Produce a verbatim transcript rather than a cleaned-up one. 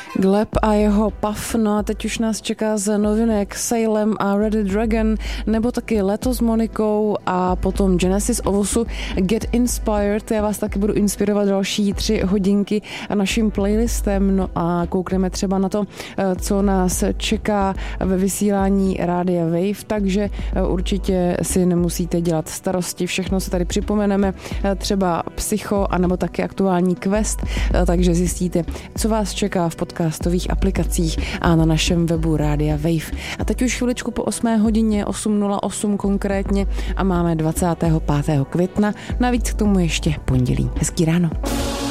Gleb a jeho Puff, no a teď už nás čeká z novinek Salem a Red Dragon, nebo taky Leto s Monikou a potom Genesis Ovusu Get Inspired. Já vás taky budu inspirovat další tři hodinky naším playlistem, no a koukneme třeba na to, co nás čeká ve vysílání Rádia Wave, takže určitě si nemusíte dělat starosti, všechno se tady připomeneme, třeba Psycho, anebo taky aktuální Quest, takže zjistíte, co vás čeká v podcastových aplikacích a na našem webu Rádia Wave. A teď už chviličku po osmé hodině, osm nula osm konkrétně, a máme dvacátého pátého května, navíc k tomu ještě pondělí. Hezký ráno.